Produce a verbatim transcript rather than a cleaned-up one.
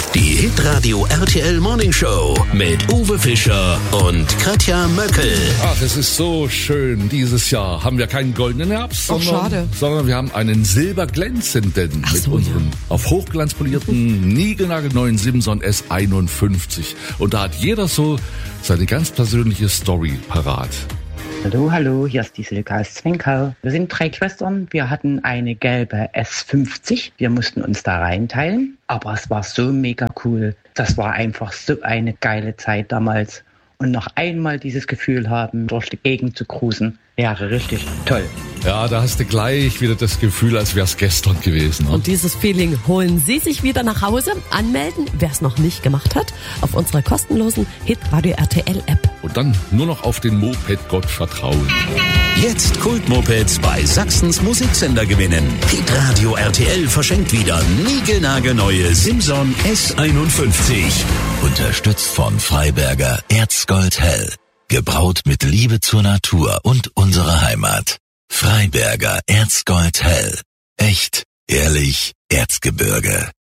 Die Hitradio R T L Morning Show mit Uwe Fischer und Katja Möckel. Ach, es ist so schön. Dieses Jahr haben wir keinen goldenen Herbst, Oh, sondern, schade. sondern wir haben einen silberglänzenden Ach mit so, unserem ja. auf Hochglanz polierten, niegelnagelneuen Simson S einundfünfzig. Und da hat jeder so seine ganz persönliche Story parat. Hallo, hallo, hier ist die Silke aus Zwenkau. Wir sind drei Schwestern. Wir hatten eine gelbe S fünfzig. Wir mussten uns da reinteilen. Aber es war so mega cool. Das war einfach so eine geile Zeit damals. Und noch einmal dieses Gefühl haben, durch die Gegend zu cruisen, wäre richtig toll. Ja, da hast du gleich wieder das Gefühl, als wäre es gestern gewesen. Ne? Und dieses Feeling holen Sie sich wieder nach Hause. Anmelden, wer es noch nicht gemacht hat, auf unserer kostenlosen Hitradio R T L App. Und dann nur noch auf den Moped-Gott vertrauen. Jetzt Kultmopeds bei Sachsens Musiksender gewinnen. Hitradio R T L verschenkt wieder niegelnagelneue Simson S einundfünfzig. Unterstützt von Freiberger Erzgold Hell. Gebraut mit Liebe zur Natur und unserer Heimat. Freiberger Erzgold Hell. Echt, ehrlich, Erzgebirge.